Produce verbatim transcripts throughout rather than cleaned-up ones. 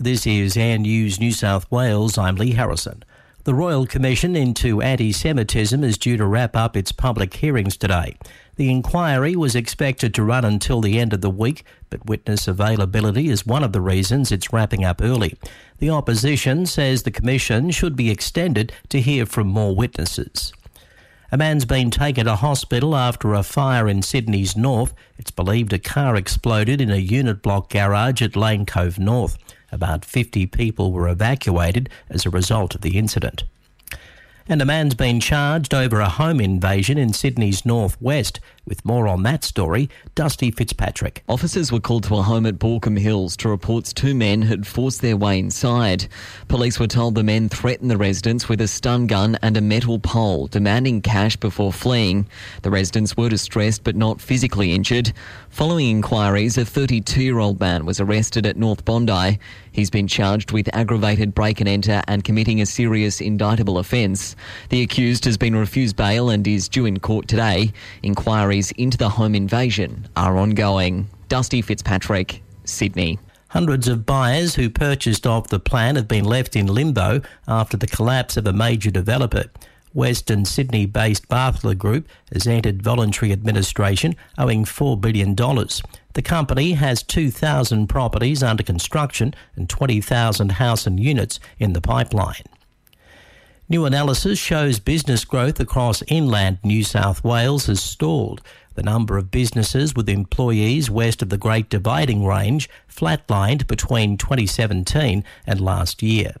This is Air News New South Wales. I'm Lee Harrison. The Royal Commission into Anti-Semitism is due to wrap up its public hearings today. The inquiry was expected to run until the end of the week, but witness availability is one of the reasons it's wrapping up early. The opposition says the Commission should be extended to hear from more witnesses. A man's been taken to hospital after a fire in Sydney's north. It's believed a car exploded in a unit block garage at Lane Cove North. About fifty people were evacuated as a result of the incident. And a man's been charged over a home invasion in Sydney's northwest. With more on that story, Dusty Fitzpatrick. Officers were called to a home at Borkham Hills to reports two men had forced their way inside. Police were told the men threatened the residents with a stun gun and a metal pole, demanding cash before fleeing. The residents were distressed but not physically injured. Following inquiries, a thirty-two-year-old man was arrested at North Bondi. He's been charged with aggravated break and enter and committing a serious indictable offence. The accused has been refused bail and is due in court today. Inquiries into the home invasion are ongoing. Dusty Fitzpatrick, Sydney. Hundreds of buyers who purchased off the plan have been left in limbo after the collapse of a major developer. Western Sydney-based Barthler Group has entered voluntary administration, owing four billion dollars. The company has two thousand properties under construction and twenty thousand house and units in the pipeline. New analysis shows business growth across inland New South Wales has stalled. The number of businesses with employees west of the Great Dividing Range flatlined between twenty seventeen and last year.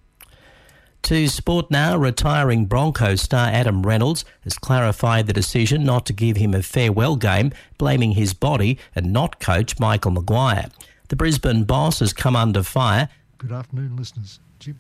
To sport now, retiring Broncos star Adam Reynolds has clarified the decision not to give him a farewell game, blaming his body and not coach Michael Maguire. The Brisbane boss has come under fire. Good afternoon, listeners. Jim.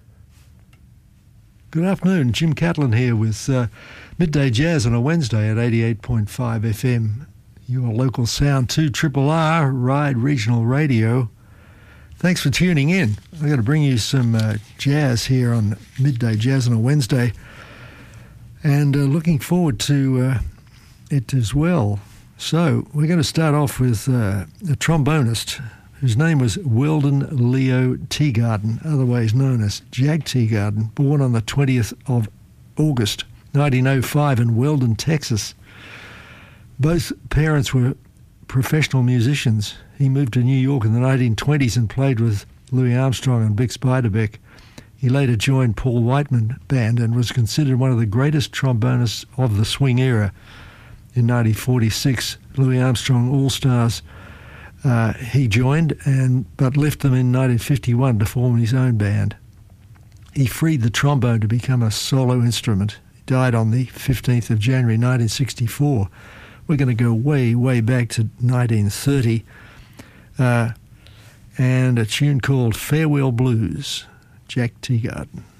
Good afternoon. Jim Catlin here with uh, Midday Jazz on a Wednesday at eighty-eight point five F M. Your local sound to Triple R, Ride Regional Radio. Thanks for tuning in. I've got to bring you some uh, jazz here on Midday Jazz on a Wednesday, and uh, looking forward to uh, it as well. So we're going to start off with uh, a trombonist whose name was Weldon Leo Teagarden, otherwise known as Jack Teagarden, born on the twentieth of August nineteen oh five in Weldon, Texas. Both parents were professional musicians. He moved to New York in the nineteen twenties and played with Louis Armstrong and Bix Beiderbecke. He later joined Paul Whiteman Band and was considered one of the greatest trombonists of the swing era. In nineteen forty-six, Louis Armstrong All-Stars, uh, he joined, and but left them in nineteen fifty-one to form his own band. He freed the trombone to become a solo instrument. He died on the fifteenth of January nineteen sixty-four. We're going to go way, way back to nineteen thirty. Uh, and a tune called Farewell Blues, Jack Teagarden.